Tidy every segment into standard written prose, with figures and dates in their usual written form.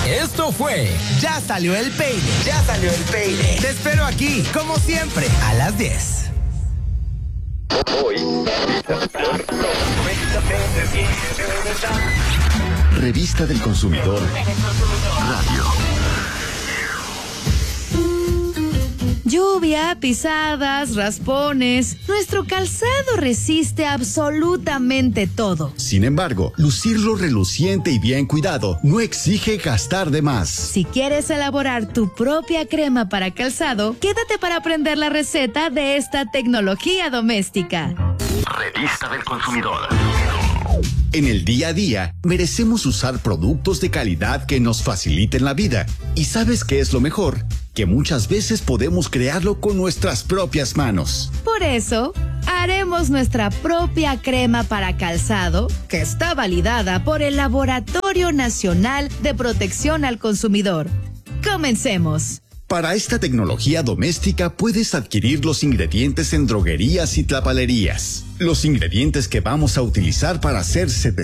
Esto fue Ya Salió el Peine. Ya salió el peine. Te espero aquí, como siempre, a las 10. Revista del Consumidor Radio. Lluvia, pisadas, raspones. Nuestro calzado resiste absolutamente todo. Sin embargo, lucirlo reluciente y bien cuidado no exige gastar de más. Si quieres elaborar tu propia crema para calzado, quédate para aprender la receta de esta tecnología doméstica. Revista del Consumidor. En el día a día, merecemos usar productos de calidad que nos faciliten la vida. ¿Y sabes qué es lo mejor? Que muchas veces podemos crearlo con nuestras propias manos. Por eso, haremos nuestra propia crema para calzado, que está validada por el Laboratorio Nacional de Protección al Consumidor. ¡Comencemos! Para esta tecnología doméstica puedes adquirir los ingredientes en droguerías y tlapalerías. Los ingredientes que vamos a utilizar para hacer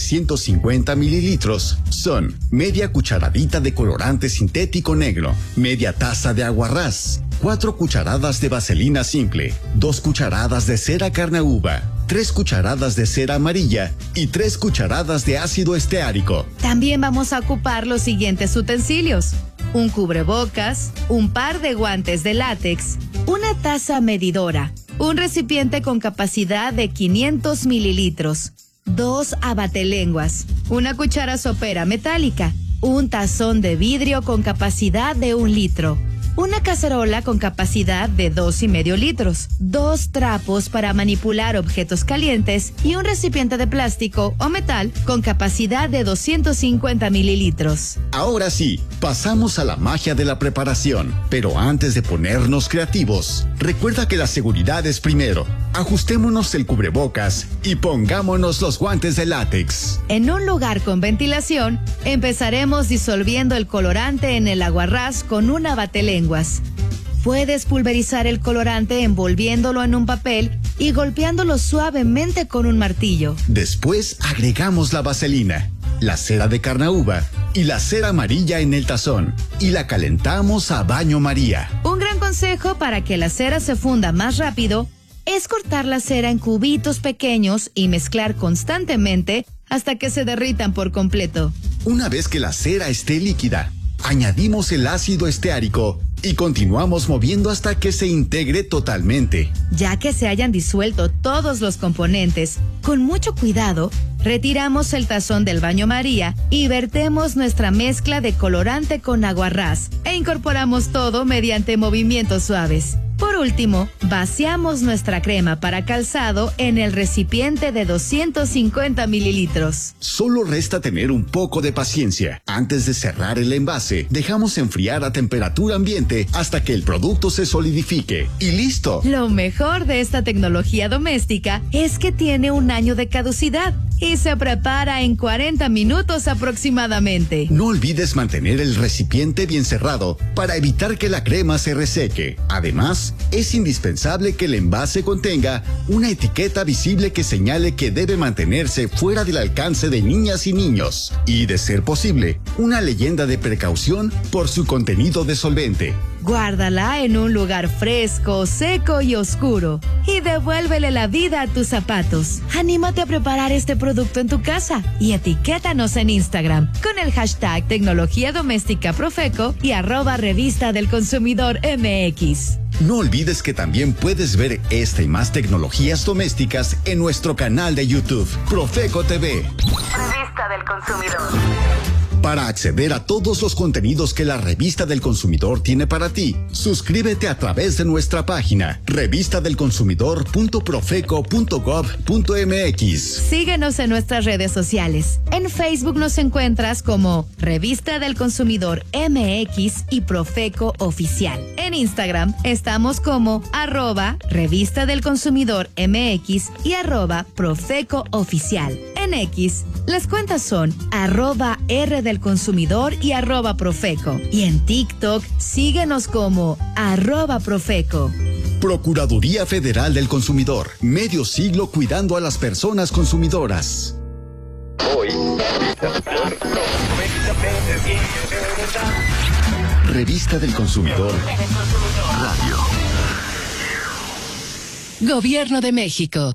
750 mililitros son media cucharadita de colorante sintético negro, media taza de aguarrás, 4 cucharadas de vaselina simple, 2 cucharadas de cera carnauba, 3 cucharadas de cera amarilla y 3 cucharadas de ácido esteárico. También vamos a ocupar los siguientes utensilios: un cubrebocas, un par de guantes de látex, una taza medidora, un recipiente con capacidad de 500 mililitros, 2 abatelenguas, una cuchara sopera metálica, un tazón de vidrio con capacidad de 1 litro, una cacerola con capacidad de 2,5 litros, 2 trapos para manipular objetos calientes y un recipiente de plástico o metal con capacidad de 250 mililitros. Ahora sí, pasamos a la magia de la preparación. Pero antes de ponernos creativos, recuerda que la seguridad es primero. Ajustémonos el cubrebocas y pongámonos los guantes de látex. En un lugar con ventilación, empezaremos disolviendo el colorante en el aguarrás con una batelenguas. Puedes pulverizar el colorante envolviéndolo en un papel y golpeándolo suavemente con un martillo. Después agregamos la vaselina, la cera de carnauba y la cera amarilla en el tazón y la calentamos a baño María. Un gran consejo para que la cera se funda más rápido es cortar la cera en cubitos pequeños y mezclar constantemente hasta que se derritan por completo. Una vez que la cera esté líquida, añadimos el ácido esteárico y continuamos moviendo hasta que se integre totalmente. Ya que se hayan disuelto todos los componentes, con mucho cuidado, retiramos el tazón del baño María y vertemos nuestra mezcla de colorante con aguarrás e incorporamos todo mediante movimientos suaves. Por último, vaciamos nuestra crema para calzado en el recipiente de 250 mililitros. Solo resta tener un poco de paciencia. Antes de cerrar el envase, dejamos enfriar a temperatura ambiente hasta que el producto se solidifique. ¡Y listo! Lo mejor de esta tecnología doméstica es que tiene 1 año de caducidad y se prepara en 40 minutos aproximadamente. No olvides mantener el recipiente bien cerrado para evitar que la crema se reseque. Además, es indispensable que el envase contenga una etiqueta visible que señale que debe mantenerse fuera del alcance de niñas y niños. Y, de ser posible, una leyenda de precaución por su contenido de solvente. Guárdala en un lugar fresco, seco y oscuro. Y devuélvele la vida a tus zapatos. Anímate a preparar este producto en tu casa y etiquétanos en Instagram con el hashtag Tecnología Doméstica Profeco y @Revista del Consumidor MX. No olvides que también puedes ver esta y más tecnologías domésticas en nuestro canal de YouTube, Profeco TV. Revista del Consumidor. Para acceder a todos los contenidos que la Revista del Consumidor tiene para ti, suscríbete a través de nuestra página revistadelconsumidor.profeco.gov.mx. Síguenos en nuestras redes sociales. En Facebook nos encuentras como Revista del Consumidor MX y Profeco Oficial. En Instagram estamos como @Revista del Consumidor MX y @Profeco Oficial. En X, las cuentas son @R del Consumidor y @Profeco. Y en TikTok, síguenos como @Profeco. Procuraduría Federal del Consumidor. Medio siglo cuidando a las personas consumidoras. Hoy, Revista del Consumidor. Radio. Gobierno de México.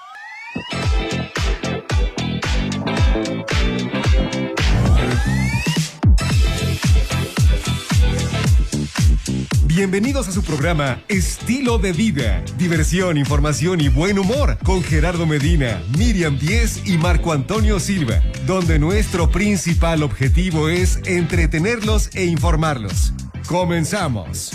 Bienvenidos a su programa Estilo de Vida, diversión, información y buen humor con Gerardo Medina, Miriam Díez y Marco Antonio Silva, donde nuestro principal objetivo es entretenerlos e informarlos. ¡Comenzamos!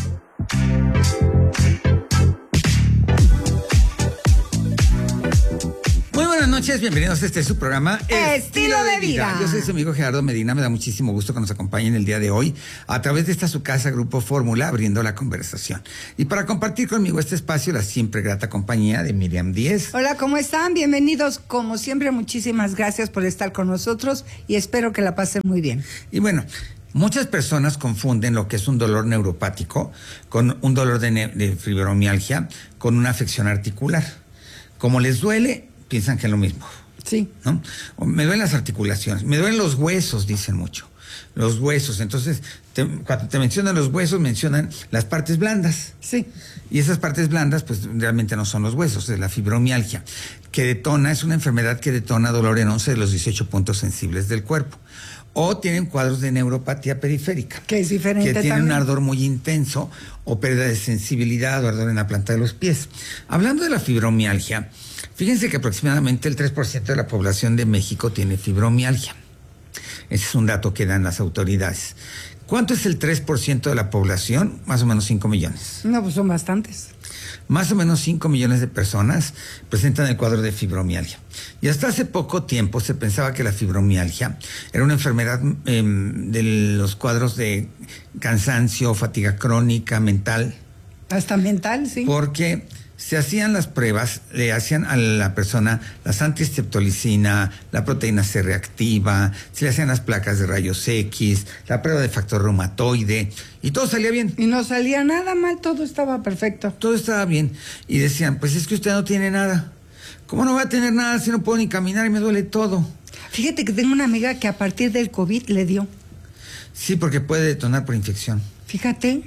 Muy buenas noches, bienvenidos a este su programa Estilo de Vida. Yo soy su amigo Gerardo Medina, me da muchísimo gusto que nos acompañen el día de hoy a través de esta su casa Grupo Fórmula, abriendo la conversación. Y para compartir conmigo este espacio, la siempre grata compañía de Miriam Díez. Hola, ¿cómo están? Bienvenidos. Como siempre, muchísimas gracias por estar con nosotros y espero que la pasen muy bien. Y bueno, muchas personas confunden lo que es un dolor neuropático con un dolor de fibromialgia con una afección articular. Como les duele, piensan que es lo mismo. Sí. ¿No? Me duelen las articulaciones, me duelen los huesos, dicen mucho. Los huesos. Entonces, cuando te mencionan los huesos, mencionan las partes blandas. Sí. Y esas partes blandas, pues realmente no son los huesos, es la fibromialgia, que detona, es una enfermedad que detona dolor en 11 de los 18 puntos sensibles del cuerpo. O tienen cuadros de neuropatía periférica. Que es diferente que tienen también. un ardor muy intenso o pérdida de sensibilidad o ardor en la planta de los pies. Hablando de la fibromialgia, fíjense que aproximadamente el 3% de la población de México tiene fibromialgia. Ese es un dato que dan las autoridades. ¿Cuánto es el 3% de la población? Más o menos 5 millones. No, pues son bastantes. Más o menos 5 millones de personas presentan el cuadro de fibromialgia. Y hasta hace poco tiempo se pensaba que la fibromialgia era una enfermedad de los cuadros de cansancio, fatiga crónica, mental. Hasta mental, sí. Porque se hacían las pruebas, le hacían a la persona las antistreptolicina, la proteína C reactiva, se le hacían las placas de rayos X, la prueba de factor reumatoide, y todo salía bien. Y no salía nada mal, todo estaba perfecto. Todo estaba bien. Y decían, pues es que usted no tiene nada. ¿Cómo no va a tener nada si no puedo ni caminar y me duele todo? Fíjate que tengo una amiga que a partir del COVID le dio. Sí, porque puede detonar por infección. Fíjate.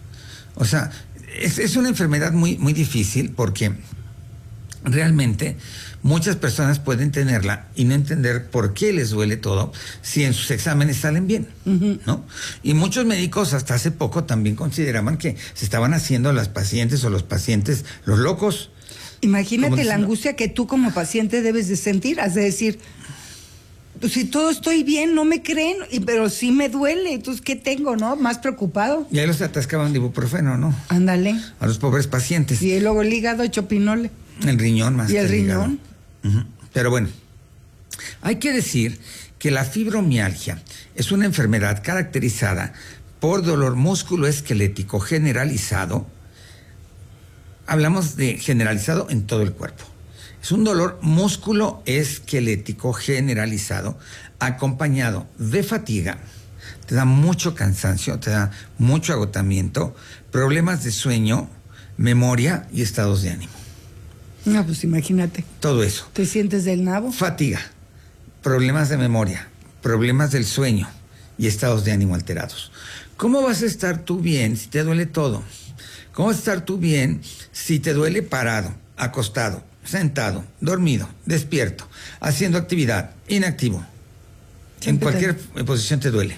O sea, es una enfermedad muy, muy difícil porque realmente muchas personas pueden tenerla y no entender por qué les duele todo si en sus exámenes salen bien, ¿no? Y muchos médicos hasta hace poco también consideraban que se estaban haciendo las pacientes o los pacientes los locos. Imagínate la angustia que tú como paciente debes de sentir, has de decir, pues si todo estoy bien, no me creen, pero sí me duele, entonces ¿qué tengo, no? Más preocupado. Y ahí los atascaban de ibuprofeno, ¿no? Ándale. A los pobres pacientes. Y luego el hígado hecho pinole. El riñón más. Y el riñón. Pero bueno, hay que decir que la fibromialgia es una enfermedad caracterizada por dolor musculoesquelético generalizado. Hablamos de generalizado en todo el cuerpo. Es un dolor musculoesquelético generalizado acompañado de fatiga. Te da mucho cansancio, te da mucho agotamiento, problemas de sueño, memoria y estados de ánimo. No, pues imagínate. Todo eso. ¿Te sientes del nabo? Fatiga, problemas de memoria, problemas del sueño y estados de ánimo alterados. ¿Cómo vas a estar tú bien si te duele todo? ¿Cómo vas a estar tú bien si te duele parado, acostado, sentado, dormido, despierto, haciendo actividad, inactivo? En cualquier posición te duele.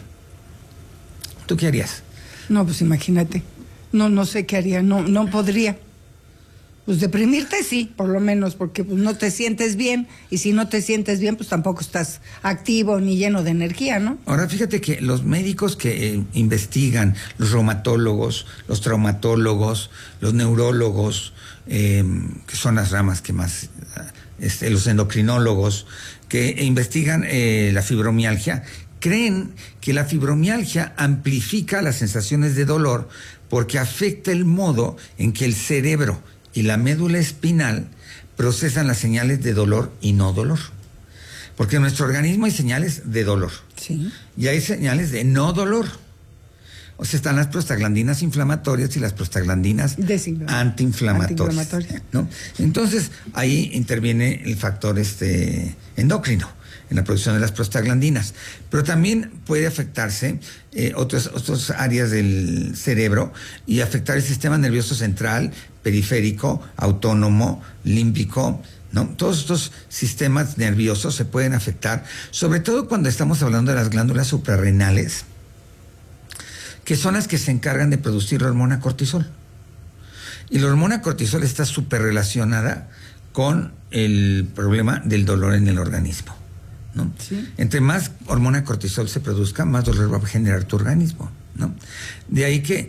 ¿Tú qué harías? No, pues imagínate. No sé qué haría, no podría. Pues deprimirte sí, por lo menos, porque pues no te sientes bien, y si no te sientes bien, pues tampoco estás activo ni lleno de energía, ¿no? Ahora, fíjate que los médicos que investigan, los reumatólogos, los traumatólogos, los neurólogos, que son las ramas que más, los endocrinólogos, que investigan la fibromialgia, creen que la fibromialgia amplifica las sensaciones de dolor porque afecta el modo en que el cerebro y la médula espinal procesan las señales de dolor y no dolor. Porque en nuestro organismo hay señales de dolor. Sí. Y hay señales de no dolor. O sea, están las prostaglandinas inflamatorias y las prostaglandinas antiinflamatorias, ¿no? Entonces, ahí interviene el factor endocrino en la producción de las prostaglandinas. Pero también puede afectarse otras áreas del cerebro y afectar el sistema nervioso central, periférico, autónomo, límbico, ¿no? Todos estos sistemas nerviosos se pueden afectar, sobre todo cuando estamos hablando de las glándulas suprarrenales, que son las que se encargan de producir la hormona cortisol. Y la hormona cortisol está súper relacionada con el problema del dolor en el organismo, ¿no? Sí. Entre más hormona cortisol se produzca, más dolor va a generar tu organismo, ¿no? De ahí que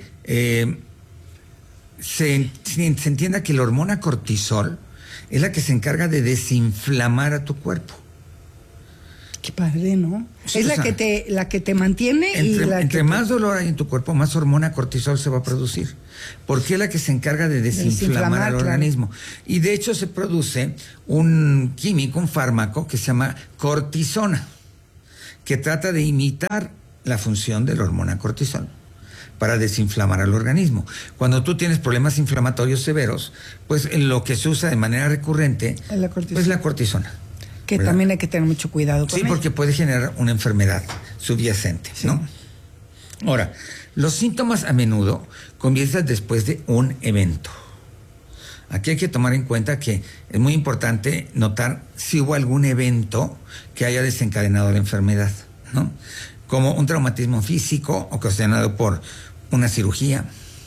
se entienda que la hormona cortisol es la que se encarga de desinflamar a tu cuerpo. Qué padre, ¿no? Sí, es la que te mantiene entre más dolor hay en tu cuerpo, más hormona cortisol se va a producir. Porque es la que se encarga de desinflamar al organismo. Y de hecho se produce un químico, un fármaco que se llama cortisona, que trata de imitar la función de la hormona cortisol para desinflamar al organismo. Cuando tú tienes problemas inflamatorios severos, pues lo que se usa de manera recurrente es la cortisona. Que ¿verdad? También hay que tener mucho cuidado con Sí, porque puede generar una enfermedad subyacente, sí, ¿no? Ahora, los síntomas a menudo comienzan después de un evento. Aquí hay que tomar en cuenta que es muy importante notar si hubo algún evento que haya desencadenado la enfermedad, ¿no? Como un traumatismo físico ocasionado por una cirugía,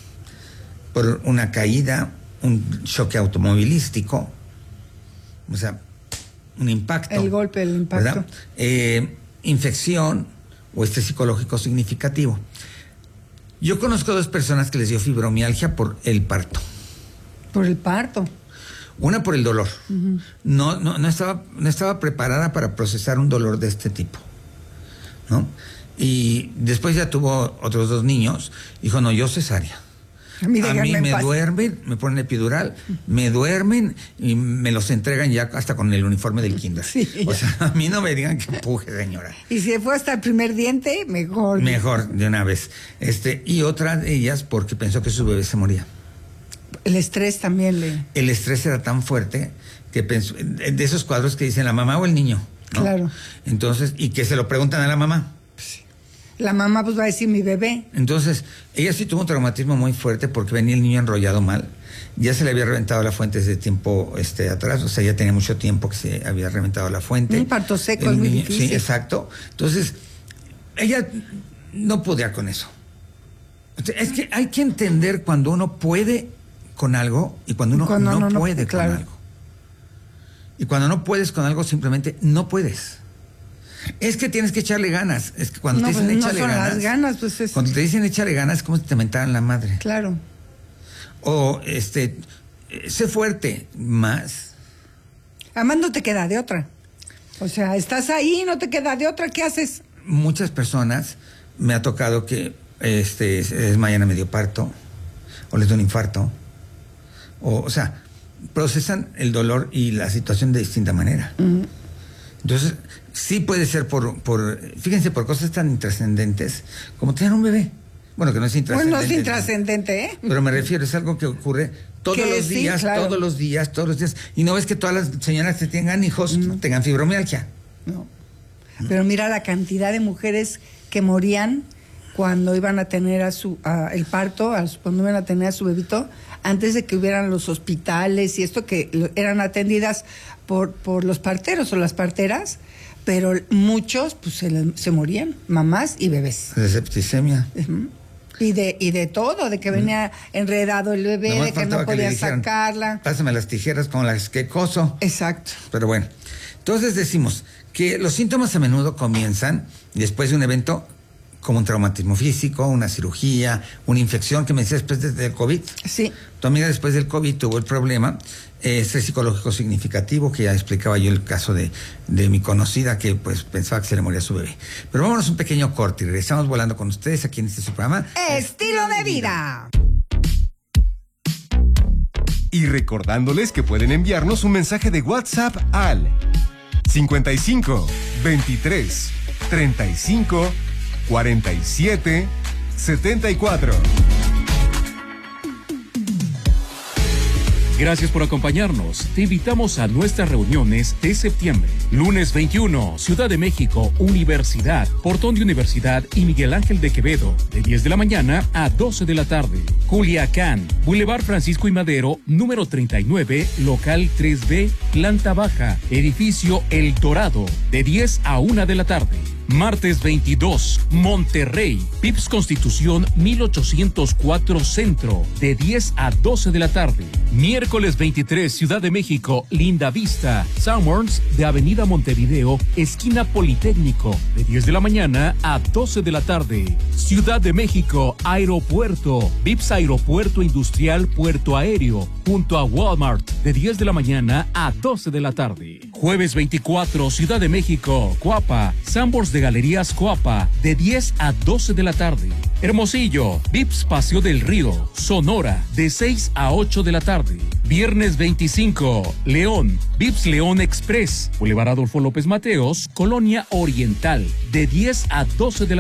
por una caída, un choque automovilístico, o sea, un impacto. El golpe, el impacto. Infección o estrés psicológico significativo. Yo conozco 2 personas que les dio fibromialgia por el parto. ¿Por el parto? Una por el dolor. Uh-huh. No estaba preparada para procesar un dolor de este tipo, ¿no? Y después ya tuvo otros 2 niños. Dijo, no, yo cesárea. A mí me duermen, me ponen epidural, me duermen y me los entregan ya hasta con el uniforme del kinder. Sí. O sea, a mí no me digan que empuje, señora. Y si fue hasta el primer diente, mejor. Mejor, de una vez. Y otra de ellas porque pensó que su bebé se moría. El estrés también El estrés era tan fuerte que pensó, de esos cuadros que dicen la mamá o el niño, ¿no? Claro. Entonces, y que se lo preguntan a la mamá. La mamá pues va a decir mi bebé. Entonces, ella sí tuvo un traumatismo muy fuerte porque venía el niño enrollado mal. Ya se le había reventado la fuente desde tiempo atrás, o sea, ya tenía mucho tiempo que se había reventado la fuente. Un parto seco es muy difícil. Sí, exacto. Entonces, ella no podía con eso. Es que hay que entender cuando uno puede con algo y cuando uno no puede con algo. Y cuando no puedes con algo, simplemente no puedes. Es que tienes que echarle ganas. Es que cuando te dicen échale ganas. Las ganas pues es... Cuando te dicen échale ganas, es como si te mentaran la madre. Claro. O sé fuerte, más. Además no te queda de otra. O sea, estás ahí, no te queda de otra, ¿qué haces? Muchas personas me ha tocado que se desmayan a medio parto, o les da un infarto, o sea, procesan el dolor y la situación de distinta manera. Uh-huh. Entonces, sí puede ser fíjense, por cosas tan intrascendentes como tener un bebé. Bueno, que no es intrascendente. Bueno, no es intrascendente, ¿eh? Pero me refiero, es algo que ocurre todos los días, claro. todos los días. Y no ves que todas las señoras que tengan hijos tengan fibromialgia. No. Pero mira la cantidad de mujeres que morían cuando iban a tener el parto, cuando iban a tener a su bebito, antes de que hubieran los hospitales y esto, que eran atendidas por los parteros o las parteras, pero muchos pues se morían, mamás y bebés. De septicemia. Uh-huh. Y de todo, de que venía enredado el bebé, de que no podía sacarla. Pásame las tijeras con las que coso. Exacto. Pero bueno, entonces decimos que los síntomas a menudo comienzan después de un evento como un traumatismo físico, una cirugía, una infección, que me decías después del COVID. Sí. Tu amiga después del COVID tuvo el problema, estrés psicológico significativo, que ya explicaba yo el caso de mi conocida, que pues pensaba que se le moría su bebé. Pero vámonos un pequeño corte y regresamos volando con ustedes aquí en este su programa Estilo de Vida. Y recordándoles que pueden enviarnos un mensaje de WhatsApp al 55 23 35 47 74. Gracias por acompañarnos. Te invitamos a nuestras reuniones de septiembre. Lunes 21, Ciudad de México, Universidad, Portón de Universidad y Miguel Ángel de Quevedo, de 10 de la mañana a 12 de la tarde. Culiacán, Boulevard Francisco y Madero, número 39, local 3B, planta baja, edificio El Dorado, de 10 a 1 de la tarde. Martes 22, Monterrey, Pips Constitución 1804 Centro, de 10 a 12 de la tarde. Miércoles 23, Ciudad de México, Linda Vista, Summers, de Avenida Montevideo, esquina Politécnico, de 10 de la mañana a 12 de la tarde. Ciudad de México, Aeropuerto, Pips Aeropuerto Industrial Puerto Aéreo, junto a Walmart, de 10 de la mañana a 12 de la tarde. Jueves 24, Ciudad de México, Coapa, Sambors de Galerías Coapa, de 10 a 12 de la tarde. Hermosillo, Vips Paseo del Río, Sonora, de 6 a 8 de la tarde. Viernes 25, León, Vips León Express, Boulevard Adolfo López Mateos, Colonia Oriental, de 10 a 12 de la tarde.